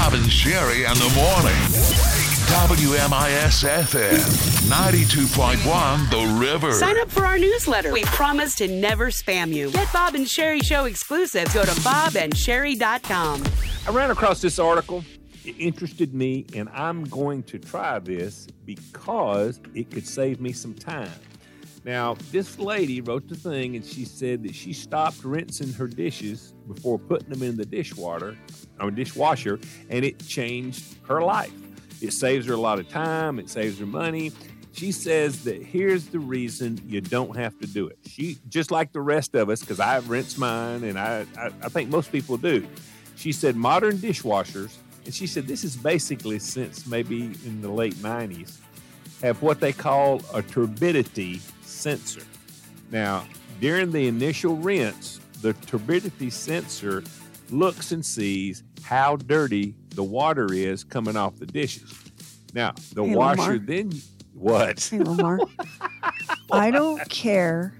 Bob and Sherry in the morning. WMIS-FM 92.1 The River. Sign up for our newsletter. We promise to never spam you. Get Bob and Sherry Show exclusives. Go to bobandsherry.com. I ran across this article. It interested me, and I'm going to try this because it could save me some time. Now, this lady wrote the thing, and she said that she stopped rinsing her dishes before putting them in the dishwasher, and it changed her life. It saves her a lot of time. It saves her money. She says that here's the reason you don't have to do it. She, just like the rest of us, because I rinse mine, and I think most people do. She said modern dishwashers, and she said this is basically since maybe in the late 90s, have what they call a turbidity sensor. Now, during the initial rinse, the turbidity sensor looks and sees how dirty the water is coming off the dishes. Now, the washer Lamar. then... What? Hey, Lamar. I don't care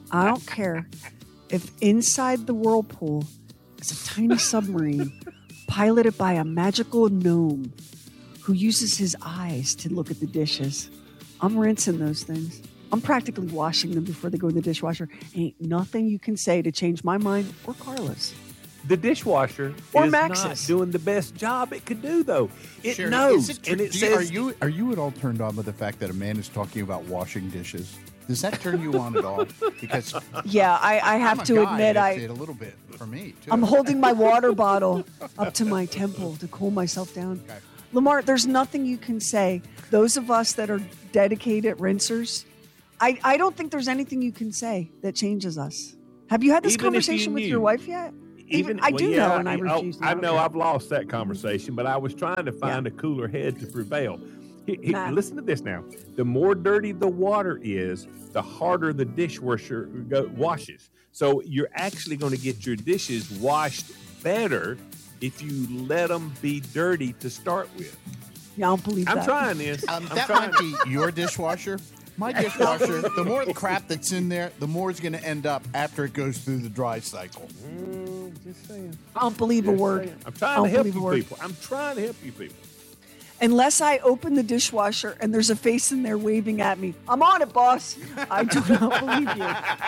if inside the whirlpool is a tiny submarine piloted by a magical gnome who uses his eyes to look at the dishes. I'm rinsing those things. I'm practically washing them before they go in the dishwasher. Ain't nothing you can say to change my mind or Carla's. The dishwasher Or is Max's. not doing the best job it could do, though. It Sherry, knows, is it and it do says... are you at all turned on by the fact that a man is talking about washing dishes? Does that turn you on at all? Because Yeah, I have I'm a to guy, admit, it's a little bit for me too. I'm holding my water bottle up to my temple to cool myself down. Okay. Lamar, there's nothing you can say. Those of us that are dedicated rinsers, I don't think there's anything you can say that changes us. Have you had this Even if conversation you with knew. your wife yet? I do yeah, know, and I refuse. I not know to. I've lost that conversation, but I was trying to find a cooler head to prevail. Nah. Listen to this now. The more dirty the water is, the harder the dishwasher washes. So you're actually going to get your dishes washed better if you let them be dirty to start with. Yeah, I don't believe I'm that. trying this. That might be your dishwasher. My dishwasher, the more crap that's in there, the more it's going to end up after it goes through the dry cycle. Just saying. I don't believe a word. I'm trying to help you people. I'm trying to help you people. Unless I open the dishwasher and there's a face in there waving at me. I'm on it, boss. I do not believe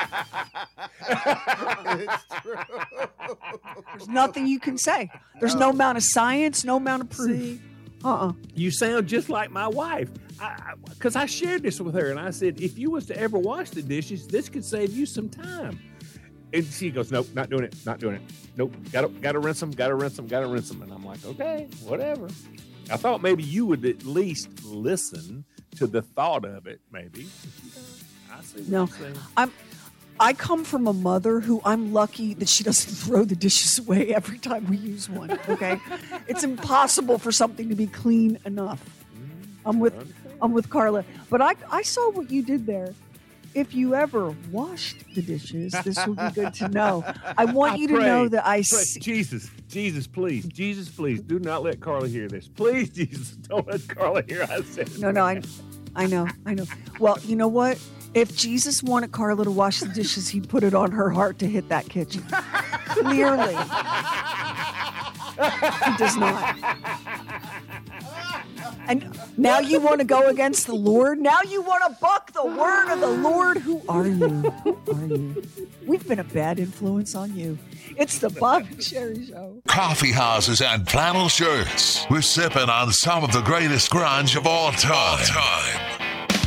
you. It's true. There's nothing you can say. There's no amount of science, no amount of proof. You sound just like my wife. Because I shared this with her, and I said, if you was to ever wash the dishes, this could save you some time. And she goes, nope, not doing it. Nope, gotta rinse them. And I'm like, okay, whatever. I thought maybe you would at least listen to the thought of it, maybe. I see what No, you're saying. I come from a mother who I'm lucky that she doesn't throw the dishes away every time we use one. Okay, it's impossible for something to be clean enough. I'm with Carla, but I saw what you did there. If you ever washed the dishes, this would be good to know. I want you to know that I see. Jesus, please, do not let Carla hear this. Please, Jesus, don't let Carla hear I said it. No, I know. Well, you know what? If Jesus wanted Carla to wash the dishes, he'd put it on her heart to hit that kitchen. Clearly. He does not. And now you want to go against the Lord? Now you want to buck the word of the Lord? Who are you? We've been a bad influence on you. It's the Bob and Sherry Show. Coffee houses and flannel shirts. We're sipping on some of the greatest grunge of all time.